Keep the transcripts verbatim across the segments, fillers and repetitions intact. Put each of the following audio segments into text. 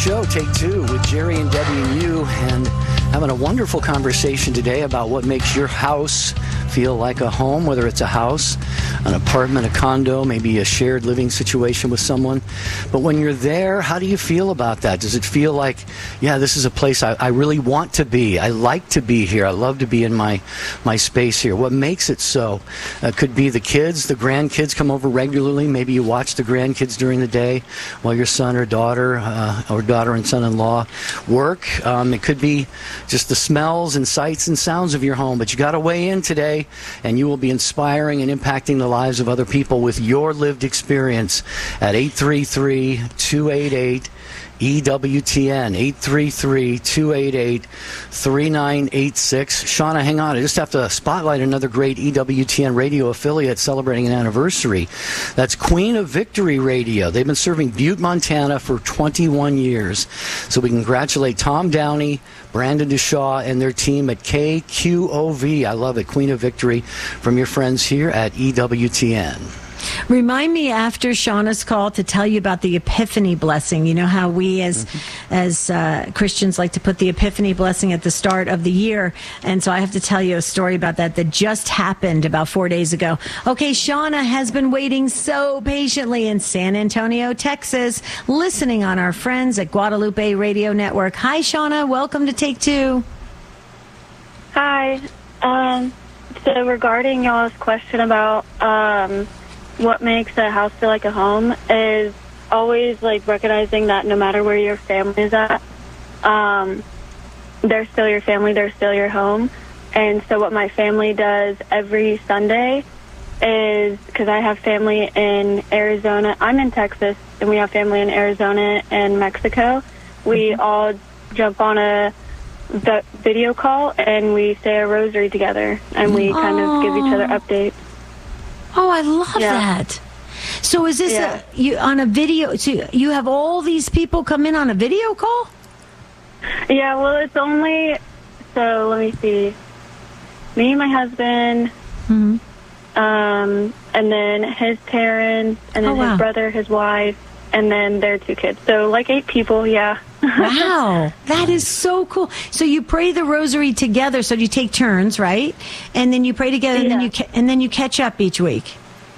show, Take Two, with Jerry and Debbie and you, and having a wonderful conversation today about what makes your house feel like a home, whether it's a house, an apartment, a condo, maybe a shared living situation with someone. But when you're there, how do you feel about that? Does it feel like, yeah, this is a place I, I really want to be. I like to be here. I love to be in my, my space here. What makes it so? Uh, could be the kids, the grandkids come over regularly. Maybe you watch the grandkids during the day while your son or daughter uh, or daughter and son-in-law work. Um, it could be just the smells and sights and sounds of your home. But you got to weigh in today, and you will be inspiring and impacting the lives of other people with your lived experience at eight three three, two eight eight, E W T N, eight three three, two eight eight, three nine eight six. Shauna, hang on. I just have to spotlight another great E W T N radio affiliate celebrating an anniversary. That's Queen of Victory Radio. They've been serving Butte, Montana for twenty-one years. So we congratulate Tom Downey, Brandon DeShaw, and their team at K Q O V. I love it. Queen of Victory from your friends here at E W T N. Remind me after Shauna's call to tell you about the Epiphany blessing. You know how we as mm-hmm. as uh, Christians like to put the Epiphany blessing at the start of the year. And so I have to tell you a story about that that just happened about four days ago. Okay, Shauna has been waiting so patiently in San Antonio, Texas, listening on our friends at Guadalupe Radio Network. Hi, Shauna. Welcome to Take Two. Hi. Um, so regarding y'all's question about... Um, what makes a house feel like a home is always like recognizing that no matter where your family is at, um, they're still your family, they're still your home. And so what my family does every Sunday is, because I have family in Arizona, I'm in Texas, and we have family in Arizona and Mexico, we mm-hmm. all jump on a v- video call and we say a rosary together, and we Aww. kind of give each other updates. Oh, I love yeah. that. So is this yeah. a, you on a video? So you have all these people come in on a video call? Yeah, well, it's only, so let me see. Me, my husband, mm-hmm. um, and then his parents, and then oh, wow. his brother, his wife, and then their two kids. So like eight people, yeah. Wow, that is so cool. So you pray the rosary together. So you take turns, right? And then you pray together, and yeah. then you ca- and then you catch up each week.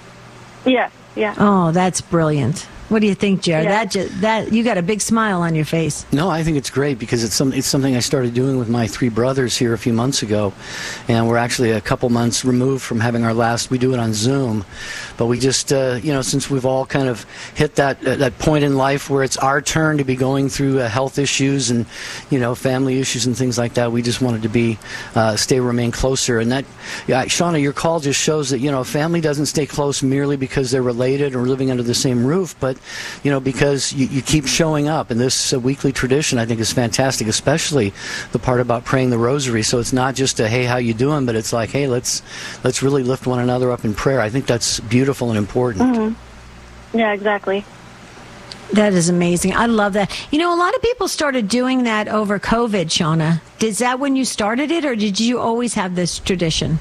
Yeah, yeah. Oh, that's brilliant. What do you think, Jared? Yeah. That just, that you got a big smile on your face. No, I think it's great because it's some it's something I started doing with my three brothers here a few months ago, and we're actually a couple months removed from having our last. We do it on Zoom, but we just uh, you know since we've all kind of hit that uh, that point in life where it's our turn to be going through uh, health issues and you know family issues and things like that, we just wanted to be uh, stay remain closer. And that, yeah, Shauna, your call just shows that you know family doesn't stay close merely because they're related or living under the same roof, but you know, because you, you keep showing up, and this uh, weekly tradition I think is fantastic, especially the part about praying the rosary. So it's not just a hey, how you doing, but it's like, hey, let's let's really lift one another up in prayer. I think that's beautiful and important. Mm-hmm. Yeah, exactly. That is amazing. I love that. You know, a lot of people started doing that over COVID, Shauna. Is that when you started it, or did you always have this tradition?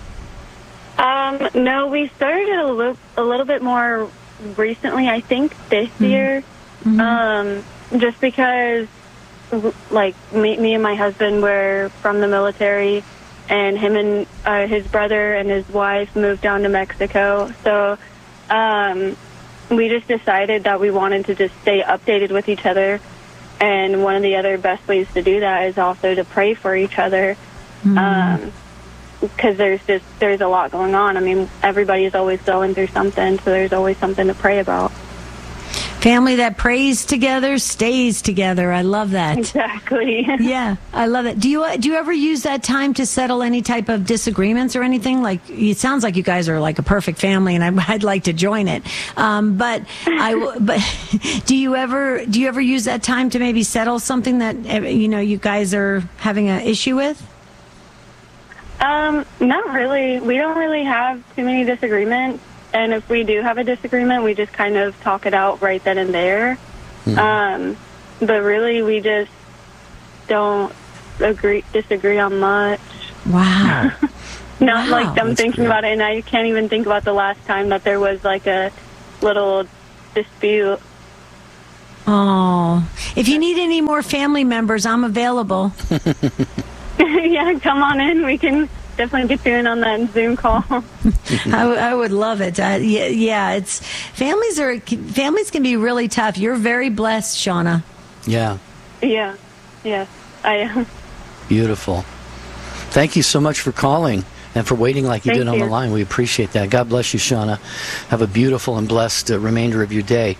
Um, no, we started it a little, a little bit more recently, I think this mm-hmm. year, mm-hmm. um, just because, like, me, me and my husband were from the military, and him and uh, his brother and his wife moved down to Mexico, so um, we just decided that we wanted to just stay updated with each other, and one of the other best ways to do that is also to pray for each other, mm-hmm. um, because there's just there's a lot going on. I mean, everybody's always going through something, so there's always something to pray about. Family that prays together stays together. I love that. Exactly. Yeah, I love it. Do you do you ever use that time to settle any type of disagreements or anything? Like, it sounds like you guys are like a perfect family, and I, I'd like to join it. Um, but I but do you ever do you ever use that time to maybe settle something that you know you guys are having an issue with? Um, not really. We don't really have too many disagreements. And if we do have a disagreement, we just kind of talk it out right then and there. Mm. Um, but really, we just don't agree, disagree on much. Wow. Not wow. like I'm That's thinking great. about it, and I can't even think about the last time that there was like a little dispute. Oh, if you need any more family members, I'm available. Yeah, come on in. We can definitely get you in on that Zoom call. I, w- I would love it. Uh, yeah, yeah, it's families are families can be really tough. You're very blessed, Shauna. Yeah. Yeah, yes, I am. Beautiful. Thank you so much for calling and for waiting like you Thank did on you. the line. We appreciate that. God bless you, Shauna. Have a beautiful and blessed uh, remainder of your day.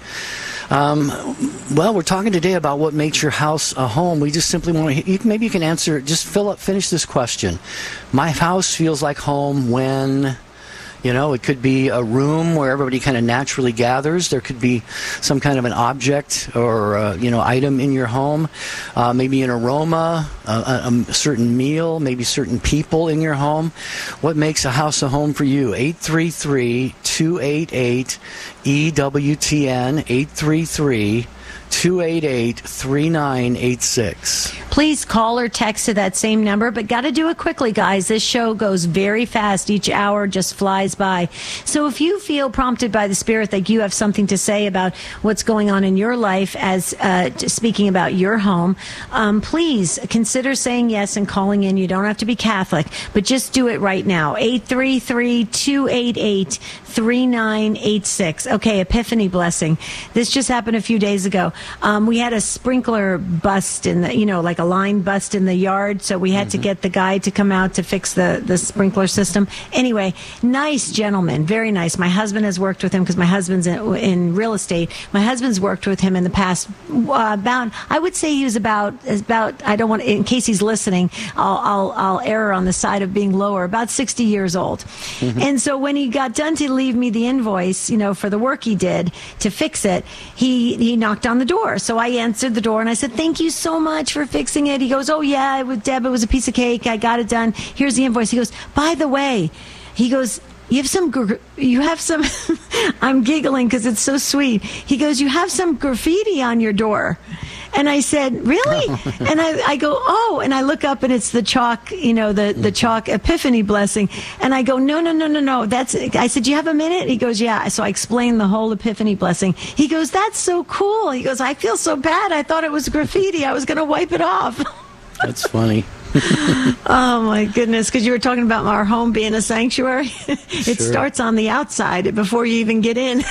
Um, well, we're talking today about what makes your house a home. We just simply want to, you, maybe you can answer, just fill up, finish this question. My house feels like home when, you know, it could be a room where everybody kind of naturally gathers. There could be some kind of an object or, uh, you know, item in your home. Uh, maybe an aroma, a, a, a certain meal, maybe certain people in your home. What makes a house a home for you? eight three three, two eight eight, E W T N, eight three three, two eight eight, three nine eight six. Please call or text to that same number, but got to do it quickly, guys. This show goes very fast. Each hour just flies by. So if you feel prompted by the Spirit that you have something to say about what's going on in your life as uh, speaking about your home, um, please consider saying yes and calling in. You don't have to be Catholic, but just do it right now. eight three three, two eight eight, three nine eight six. Okay, Epiphany blessing. This just happened a few days ago. Um, we had a sprinkler bust in the, you know, like a line bust in the yard. So we had mm-hmm. to get the guy to come out to fix the, the sprinkler system. Anyway, nice gentleman, very nice. My husband has worked with him because my husband's in, in real estate. My husband's worked with him in the past uh, about, I would say he was about, about, I don't want, in case he's listening, I'll, I'll, I'll err on the side of being lower, about sixty years old. Mm-hmm. And so when he got done to leave me the invoice, you know, for the work he did to fix it, he, he knocked on the door. So I answered the door and I said, thank you so much for fixing it. He goes, oh yeah, it was, Deb, it was a piece of cake. I got it done. Here's the invoice. He goes, by the way, he goes, you have some, gr- you have some, I'm giggling because it's so sweet. He goes, you have some graffiti on your door. And I said, really? And I, I go, oh, and I look up and it's the chalk, you know, the, the chalk Epiphany blessing. And I go, no, no, no, no, no. That's, I said, you have a minute? He goes, yeah. So I explained the whole Epiphany blessing. He goes, that's so cool. He goes, I feel so bad. I thought it was graffiti. I was going to wipe it off. That's funny. Oh my goodness, because you were talking about our home being a sanctuary. It Sure. starts on the outside before you even get in.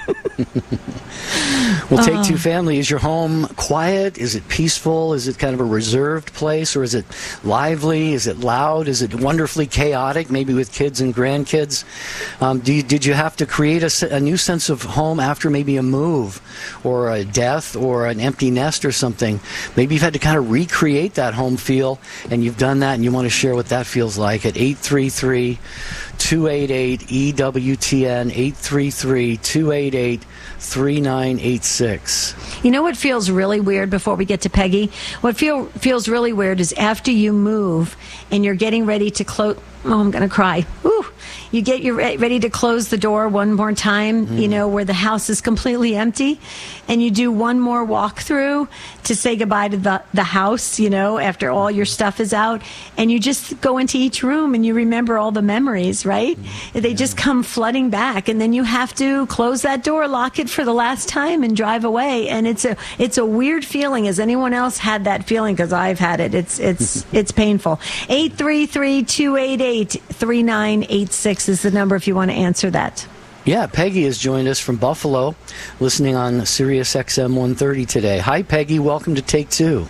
Well, Take Two Family, is your home quiet? Is it peaceful? Is it kind of a reserved place? Or is it lively? Is it loud? Is it wonderfully chaotic, maybe with kids and grandkids? Um, do you, did you have to create a, se- a new sense of home after maybe a move or a death or an empty nest or something? Maybe you've had to kind of recreate that home feel, and you've done that and you want to share what that feels like at eight three three, two eight eight, E W T N, eight three three, two eight eight, three nine eight six. You know what feels really weird before we get to Peggy? What feel feels really weird is after you move and you're getting ready to close. Oh, I'm going to cry. Ooh. You get you re- ready to close the door one more time, mm. you know, where the house is completely empty, and you do one more walkthrough to say goodbye to the, the house, you know, after all your stuff is out, and you just go into each room and you remember all the memories, right? Mm. They yeah. just come flooding back, and then you have to close that door, lock it for the last time, and drive away. And it's a it's a weird feeling. Has anyone else had that feeling? Because I've had it. It's it's it's painful. eight three three, two eight eight, three nine eight six is the number if you want to answer that. Yeah, Peggy has joined us from Buffalo, listening on Sirius X M one thirty today. Hi, Peggy. Welcome to Take Two.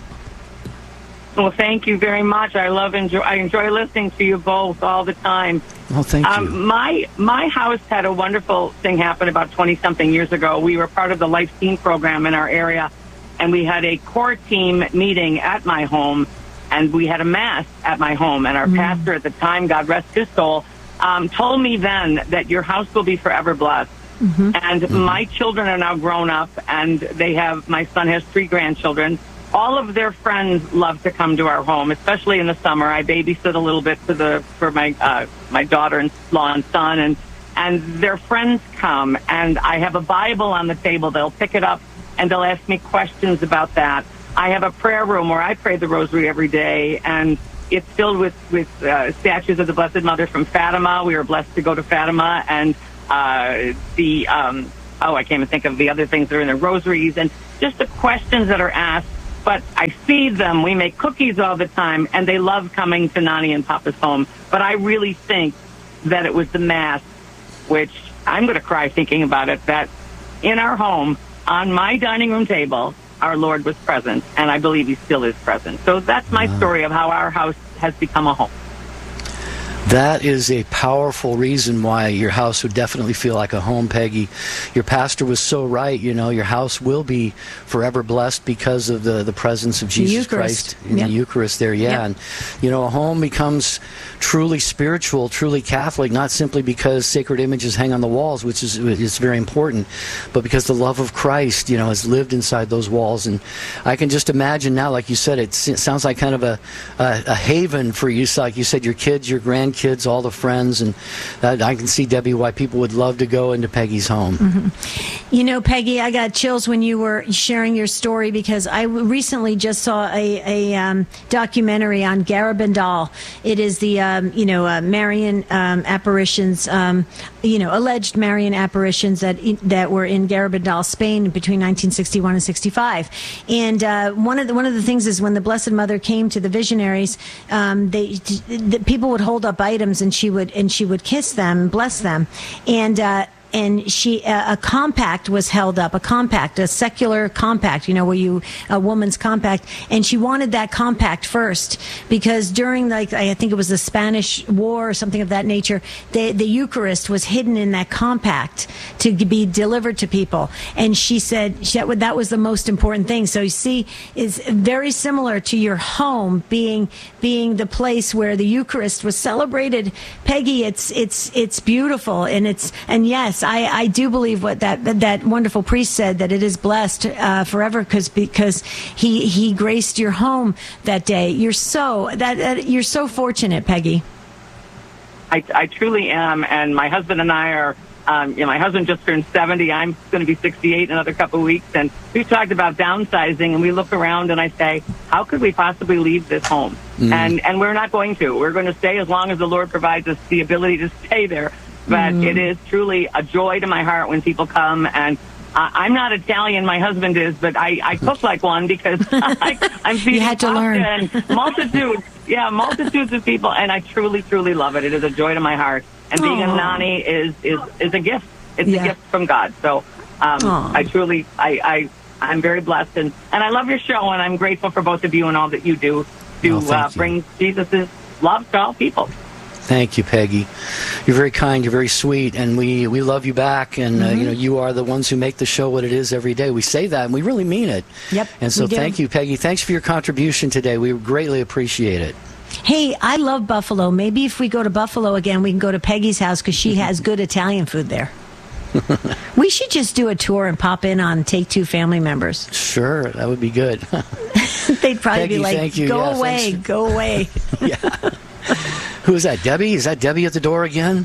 Well, thank you very much. I love enjoy. I enjoy listening to you both all the time. Oh, thank you. Um, my my house had a wonderful thing happen about twenty something years ago. We were part of the Life Team program in our area, and we had a core team meeting at my home, and we had a mass at my home. And our mm. pastor at the time, God rest his soul, um, told me then that your house will be forever blessed. Mm-hmm. And mm-hmm. my children are now grown up, and they have. My son has three grandchildren. All of their friends love to come to our home, especially in the summer. I babysit a little bit for the for my uh, my daughter-in-law and son, and and their friends come. And I have a Bible on the table. They'll pick it up and they'll ask me questions about that. I have a prayer room where I pray the rosary every day, and it's filled with with uh, statues of the Blessed Mother from Fatima. We were blessed to go to Fatima, and uh, the um, oh, I can't even think of the other things that are in the rosaries. And just the questions that are asked. But I feed them. We make cookies all the time, and they love coming to Nani and Papa's home. But I really think that it was the Mass, which I'm going to cry thinking about it, that in our home, on my dining room table, our Lord was present, and I believe he still is present. So that's my story of how our house has become a home. That is a powerful reason why your house would definitely feel like a home, Peggy. Your pastor was so right. You know, your house will be forever blessed because of the, the presence of Jesus Christ in yep. the Eucharist there. Yeah. Yep. And, you know, a home becomes truly spiritual, truly Catholic, not simply because sacred images hang on the walls, which is, is very important, but because the love of Christ, you know, has lived inside those walls. And I can just imagine now, like you said, it, it sounds like kind of a, a, a haven for you. So like you said, your kids, your grandkids, kids, all the friends, and that, I can see, Debbie, why people would love to go into Peggy's home. Mm-hmm. You know, Peggy, I got chills when you were sharing your story because I recently just saw a, a um, documentary on Garabandal. It is the, um, you know, uh, Marian um, apparitions, um, you know, alleged Marian apparitions that that were in Garabandal, Spain, between nineteen sixty-one and sixty-five. And uh, one of the one of the things is when the Blessed Mother came to the visionaries, um, they the people would hold up items and she would and she would kiss them, bless them, and. Uh, And she, uh, a compact was held up, a compact, a secular compact, you know, where you, a woman's compact. And she wanted that compact first because during, like, I think it was the Spanish War or something of that nature, the, the Eucharist was hidden in that compact to be delivered to people. And she said she, that was the most important thing. So you see, it's very similar to your home being, being the place where the Eucharist was celebrated. Peggy, it's, it's, it's beautiful. And it's, and yes, I, I do believe what that that wonderful priest said, that it is blessed uh, forever because because he he graced your home that day. You're so that, that you're so fortunate, Peggy. I, I truly am, and my husband and I are. Um, you know, my husband just turned seventy. I'm going to be sixty-eight in another couple of weeks, and we've talked about downsizing. And we look around, and I say, how could we possibly leave this home? Mm. And and we're not going to. We're going to stay as long as the Lord provides us the ability to stay there. But mm. it is truly a joy to my heart when people come. And uh, I'm not Italian, my husband is, but I, I cook like one because I, I'm feeding you had to learn. and multitudes, yeah, multitudes of people. And I truly, truly love it. It is a joy to my heart. And being Aww. a Nani is, is, is a gift. It's yeah. a gift from God. So um, I truly, I, I, I'm very blessed. And, and I love your show, and I'm grateful for both of you and all that you do to oh, uh, bring Jesus' love to all people. Thank you, Peggy. You're very kind. You're very sweet, and we, we love you back. And mm-hmm. uh, you know, you are the ones who make the show what it is every day. We say that, and we really mean it. Yep. And so, thank you, Peggy. Thanks for your contribution today. We greatly appreciate it. Hey, I love Buffalo. Maybe if we go to Buffalo again, we can go to Peggy's house because she has good Italian food there. We should just do a tour and pop in on Take Two family members. Sure, that would be good. They'd probably Peggy, be like, thank you. go yeah, away, thanks. go away. Yeah. Who is that, Debbie? Is that Debbie at the door again?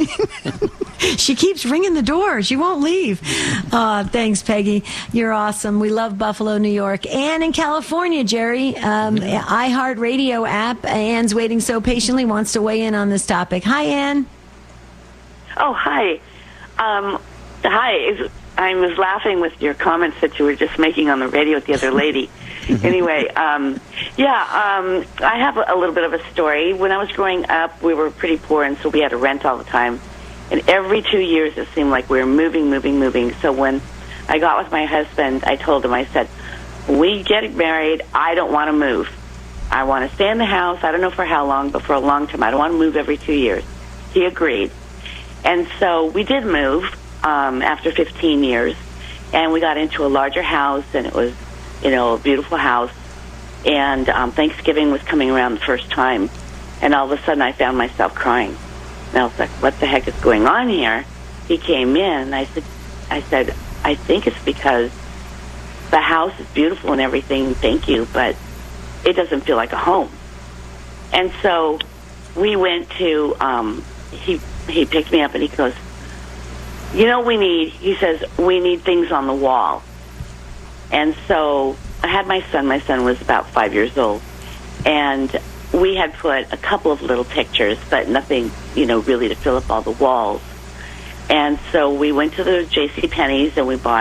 She keeps ringing the door. She won't leave. Uh, thanks, Peggy. You're awesome. We love Buffalo, New York. Ann in California, Jerry. Um, iHeartRadio app. Ann's waiting so patiently, wants to weigh in on this topic. Hi, Ann. Oh, hi. Um, hi. I was laughing with your comments that you were just making on the radio with the other lady. Anyway, um, yeah, um, I have a little bit of a story. When I was growing up, we were pretty poor, and so we had to rent all the time. And every two years, it seemed like we were moving, moving, moving. So when I got with my husband, I told him, I said, we get married, I don't want to move. I want to stay in the house. I don't know for how long, but for a long time. I don't want to move every two years. He agreed. And so we did move um, after fifteen years, and we got into a larger house, and it was, you know, a beautiful house. And um, Thanksgiving was coming around the first time, and all of a sudden I found myself crying. And I was like, what the heck is going on here? He came in, and I said, I said, I think it's because the house is beautiful and everything, thank you, but it doesn't feel like a home. And so we went to, um, he, he picked me up, and he goes, you know, we need, he says, we need things on the wall. And so I had my son. My son was about five years old. And we had put a couple of little pictures, but nothing, you know, really to fill up all the walls. And so we went to the JCPenney's, and we bought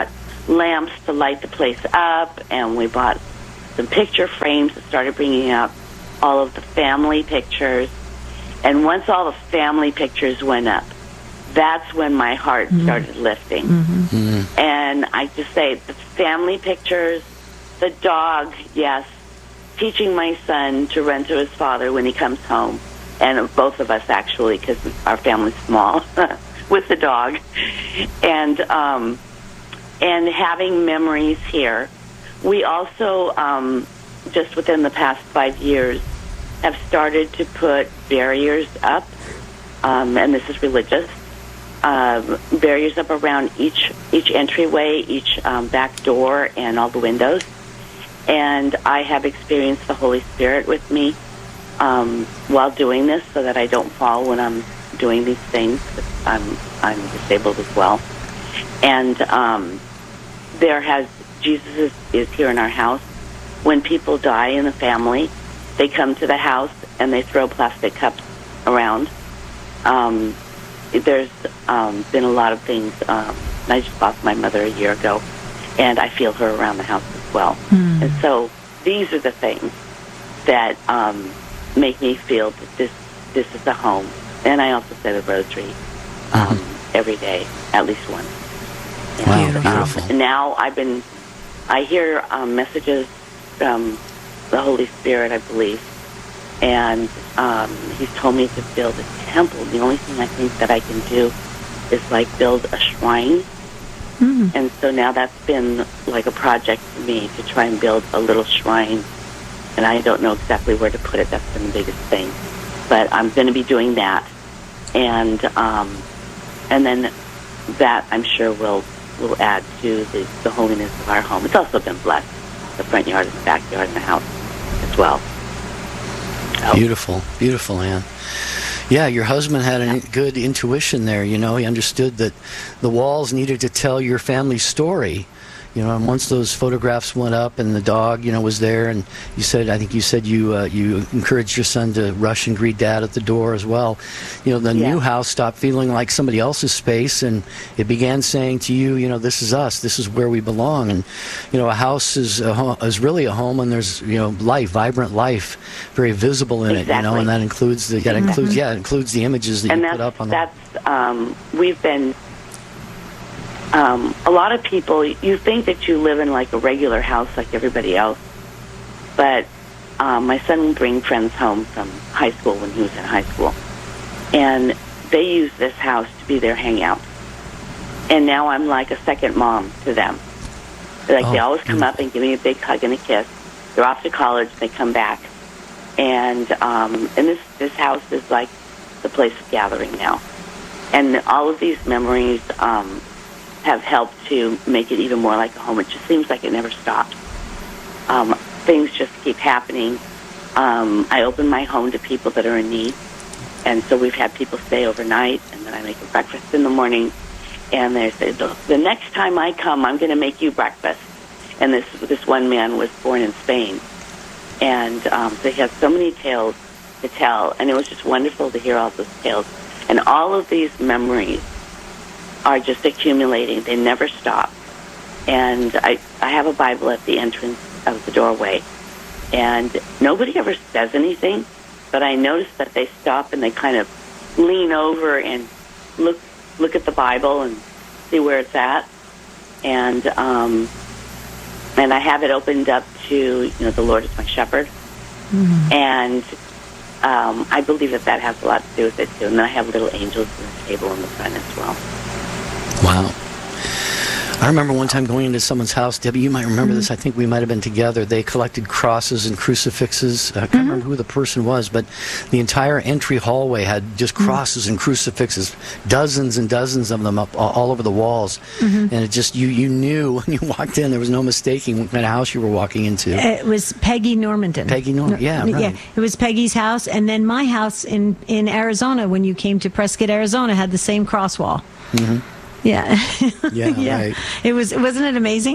lamps to light the place up, and we bought some picture frames that started bringing out all of the family pictures. And once all the family pictures went up, that's when my heart mm-hmm. started lifting. Mm-hmm. Mm-hmm. And I just say, the family pictures, the dog, yes, teaching my son to run to his father when he comes home, and both of us actually, because our family's small, with the dog, and um, and having memories here. We also, um, just within the past five years, have started to put barriers up, um, and this is religious, uh, barriers up around each each entryway, each um, back door, and all the windows. And I have experienced the Holy Spirit with me um, while doing this, so that I don't fall when I'm doing these things. I'm I'm disabled as well, and um, there has Jesus is, is here in our house. When people die in the family, they come to the house and they throw plastic cups around. Um, there's um, been a lot of things. Um, I just lost my mother a year ago, and I feel her around the house as well. Mm. And so these are the things that um, make me feel that this this is a home. And I also say the rosary um, mm-hmm. every day, at least once. And, wow, beautiful. Um, now I've been, I hear um, messages from the Holy Spirit, I believe, and um, he's told me to build a temple. The only thing I think that I can do is like build a shrine. Mm-hmm. And so now that's been like a project for me to try and build a little shrine. And I don't know exactly where to put it. That's been the biggest thing. But I'm going to be doing that. And um, and then that, I'm sure, will will add to the, the holiness of our home. It's also been blessed, the front yard and the backyard and the house as well. So. Beautiful, beautiful, Ann. Yeah, your husband had a good intuition there. You know, he understood that the walls needed to tell your family's story. You know, and once those photographs went up and the dog, you know, was there, and you said, I think you said you uh, you encouraged your son to rush and greet Dad at the door as well. You know, the yeah. new house stopped feeling like somebody else's space, and it began saying to you, you know, this is us, this is where we belong. And you know, a house is a ho- is really a home, and there's, you know, life, vibrant life, very visible in exactly. it. You know, and that includes the that includes mm-hmm. yeah, it includes the images that and you put up on. That's the- um, we've been. Um, a lot of people, you think that you live in like a regular house like everybody else, but um, my son will bring friends home from high school when he was in high school, and they use this house to be their hangout. And now I'm like a second mom to them. Like oh, they always come up and give me a big hug and a kiss. They're off to college, they come back, and um, and this this house is like the place of gathering now, and all of these memories. Um, have helped to make it even more like a home. It just seems like it never stops. Um, things just keep happening. Um, I open my home to people that are in need, and so we've had people stay overnight, and then I make a breakfast in the morning, and they say, the, the next time I come, I'm going to make you breakfast. And this this one man was born in Spain, and um, so he has so many tales to tell, and it was just wonderful to hear all those tales. And all of these memories are just accumulating. They never stop. And I, I have a Bible at the entrance of the doorway. And nobody ever says anything, but I notice that they stop and they kind of lean over and look look at the Bible and see where it's at. And um, and I have it opened up to, you know, the Lord is my shepherd. Mm-hmm. And um, I believe that that has a lot to do with it, too. And then I have little angels on the table in the front as well. Wow. I remember one time going into someone's house, Debbie, you might remember mm-hmm. this, I think we might have been together. They collected crosses and crucifixes. I can't mm-hmm. remember who the person was, but the entire entry hallway had just crosses mm-hmm. and crucifixes, dozens and dozens of them up all over the walls. Mm-hmm. And it just, you, you knew when you walked in, there was no mistaking what kind of house you were walking into. It was Peggy Normandin. Peggy Normandin, yeah, right. Yeah, it was Peggy's house, and then my house in, in Arizona, when you came to Prescott, Arizona, had the same cross wall. Mm-hmm. Yeah. Yeah, yeah. Right. It was, wasn't it amazing?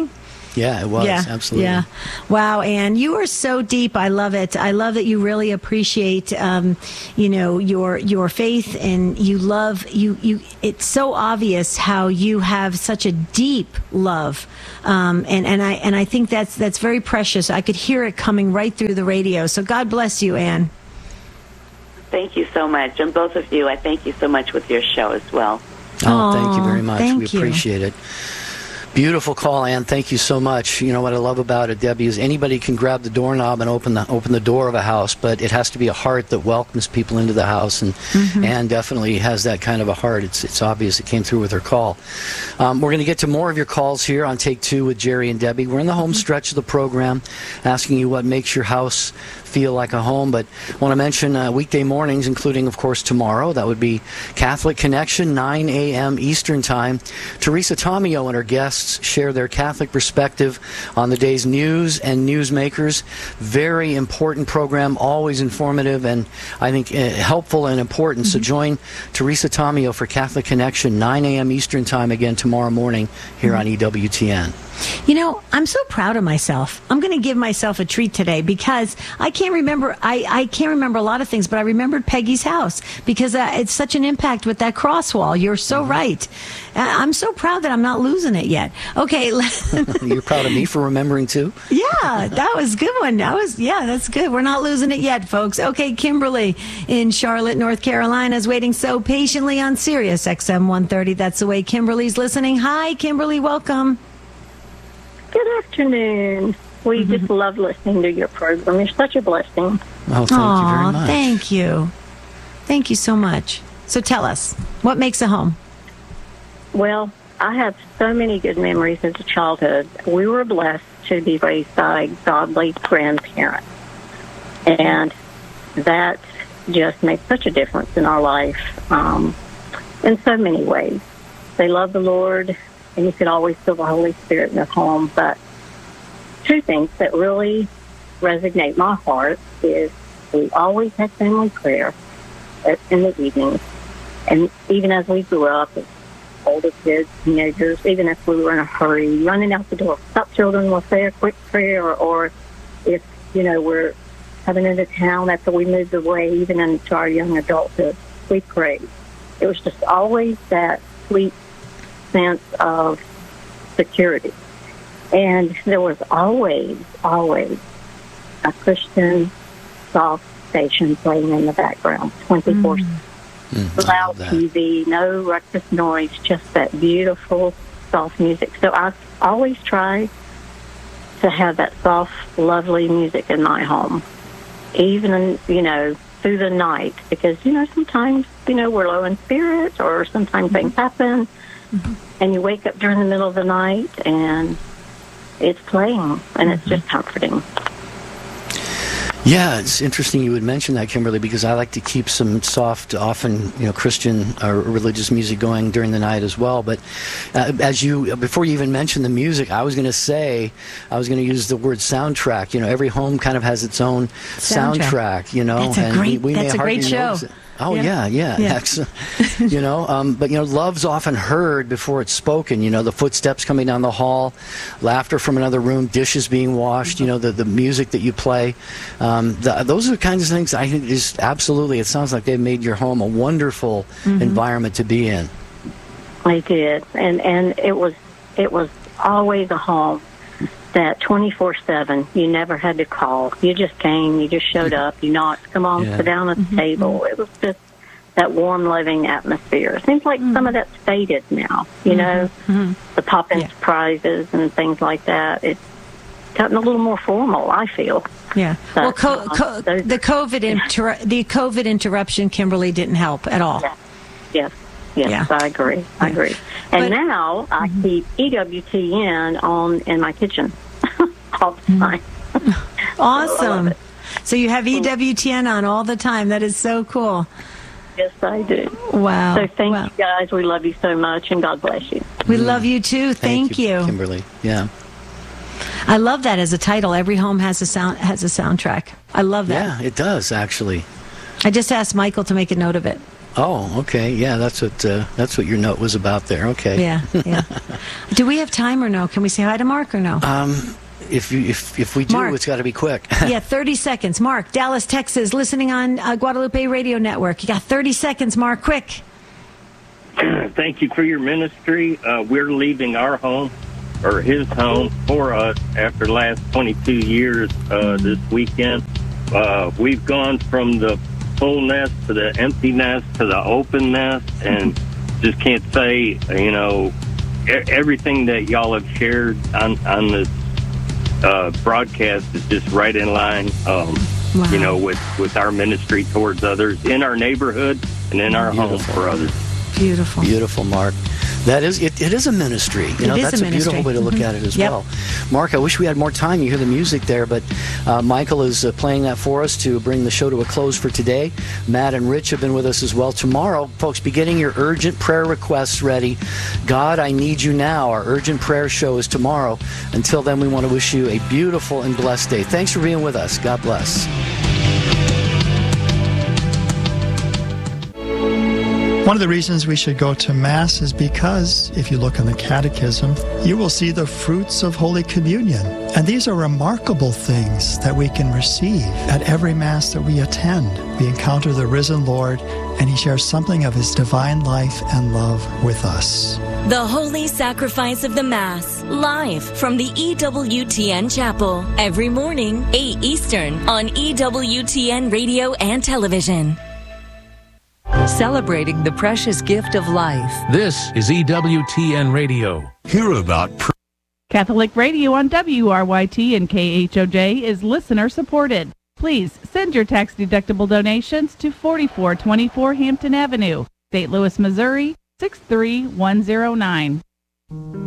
Yeah, it was. Yeah, Absolutely. Yeah. Wow, Ann, you are so deep. I love it. I love that you really appreciate, um, you know, your your faith, and you love you. You. It's so obvious how you have such a deep love, um, and and I and I think that's that's very precious. I could hear it coming right through the radio. So God bless you, Ann. Thank you so much, and both of you. I thank you so much with your show as well. Oh, thank you very much. Thank we you. appreciate it. Beautiful call, Ann. Thank you so much. You know what I love about it, Debbie, is anybody can grab the doorknob and open the open the door of a house, but it has to be a heart that welcomes people into the house, and mm-hmm. Ann definitely has that kind of a heart. It's it's obvious it came through with her call. Um, we're going to get to more of your calls here on Take Two with Jerry and Debbie. We're in the home stretch of the program, asking you what makes your house feel like a home, but I want to mention uh, weekday mornings, including, of course, tomorrow. That would be Catholic Connection, nine a.m. Eastern Time. Teresa Tomeo and her guests share their Catholic perspective on the day's news and newsmakers. Very important program, always informative, and I think uh, helpful and important. Mm-hmm. So join Teresa Tomeo for Catholic Connection, nine a.m. Eastern Time, again tomorrow morning here mm-hmm. on E W T N. You know, I'm so proud of myself. I'm going to give myself a treat today because I can't remember. I, I can't remember a lot of things, but I remembered Peggy's house because uh, it's such an impact with that cross wall. You're so mm-hmm. right. Uh, I'm so proud that I'm not losing it yet. Okay. You're proud of me for remembering too? Yeah, that was a good one. That was, yeah, that's good. We're not losing it yet, folks. Okay, Kimberly in Charlotte, North Carolina is waiting so patiently on Sirius X M one thirty. That's the way Kimberly's listening. Hi, Kimberly. Welcome. Good afternoon. We mm-hmm. just love listening to your program. You're such a blessing. Oh, thank Aww, you very much. Thank you. Thank you so much. So tell us, what makes a home? Well, I have so many good memories as a childhood. We were blessed to be raised by godly grandparents. And that just makes such a difference in our life um, in so many ways. They love the Lord, and you can always feel the Holy Spirit in their home. But two things that really resonate my heart is we always had family prayer in the evenings. And even as we grew up, as older kids, teenagers, even if we were in a hurry, running out the door, stop children, we'll say a quick prayer, or, or if, you know, we're coming into town after we moved away, even into our young adulthood, we prayed. It was just always that sweet sense of security. And there was always, always a Christian soft station playing in the background, twenty-four seven. Mm, loud T V, no ruckus noise, just that beautiful, soft music. So I always try to have that soft, lovely music in my home, even, you know, through the night, because, you know, sometimes, you know, we're low in spirit, or sometimes mm-hmm. things happen, mm-hmm. and you wake up during the middle of the night, and it's playing, and mm-hmm. it's just comforting. Yeah, it's interesting you would mention that, Kimberly, because I like to keep some soft, often, you know, Christian or religious music going during the night as well. But uh, as you, before you even mentioned the music, I was going to say, I was going to use the word soundtrack. You know, every home kind of has its own soundtrack, soundtrack you know. That's a and great, we, we that's may a great show. Oh, yeah, yeah. yeah. Excellent. You know, um, but, you know, love's often heard before it's spoken. You know, the footsteps coming down the hall, laughter from another room, dishes being washed, you know, the, the music that you play. Um, the, those are the kinds of things I think is absolutely, it sounds like they've made your home a wonderful mm-hmm. environment to be in. I did. And, and it was, it was always a home that twenty-four seven, you never had to call. You just came, you just showed up, you knocked, come on, yeah. sit down at the mm-hmm. table. It was just that warm, loving atmosphere. It seems like mm-hmm. some of that's faded now, you mm-hmm. know, mm-hmm. the pop-in yeah. surprises and things like that. It's gotten a little more formal, I feel. Yeah. But, well, co- co- uh, the COVID inter- the COVID interruption, Kimberly, didn't help at all. Yes, yes, yes yeah. I agree. I agree. And but, now I mm-hmm. keep E W T N on in my kitchen all the time. Awesome. So, so you have E W T N on all the time. That is so cool. Yes, I do. Wow. So thank wow. you, guys. We love you so much, and God bless you. We mm. love you, too. Thank, Thank you, you. Kimberly. Yeah. I love that as a title. Every home has a sound has a soundtrack. I love that. Yeah, it does, actually. I just asked Michael to make a note of it. Oh, okay. Yeah, that's what uh, that's what your note was about there. Okay. Yeah, yeah. Do we have time or no? Can we say hi to Mark or no? Um, if you if if we do, Mark. It's got to be quick. Yeah, thirty seconds. Mark, Dallas, Texas, listening on uh, Guadalupe Radio Network. You got thirty seconds, Mark. Quick. Thank you for your ministry. Uh, we're leaving our home, or his home, for us after the last twenty-two years uh, this weekend. Uh, we've gone from the full nest to the empty nest to the open nest, and just can't say, you know, e- everything that y'all have shared on, on this uh, broadcast is just right in line, um, Wow. you know, with, with our ministry towards others in our neighborhood and in our home Beautiful. for others. Beautiful. Beautiful, Mark. That is, it, it is a ministry. You It know, is that's a a, beautiful ministry. way to look Mhm. at it as Yep. well. Mark, I wish we had more time. You hear the music there, but uh, Michael is uh, playing that for us to bring the show to a close for today. Matt and Rich have been with us as well. Tomorrow, folks, be getting your urgent prayer requests ready. God, I need you now. Our urgent prayer show is tomorrow. Until then, we want to wish you a beautiful and blessed day. Thanks for being with us. God bless. One of the reasons we should go to Mass is because, if you look in the Catechism, you will see the fruits of Holy Communion. And these are remarkable things that we can receive at every Mass that we attend. We encounter the risen Lord, and He shares something of His divine life and love with us. The Holy Sacrifice of the Mass, live from the E W T N Chapel, every morning, eight Eastern, on E W T N Radio and Television. Celebrating the precious gift of life. This is E W T N Radio. Hear about pr- Catholic Radio on W R Y T and K H O J is listener supported. Please send your tax-deductible donations to forty-four twenty-four Hampton Avenue, Saint Louis, Missouri, six three one zero nine.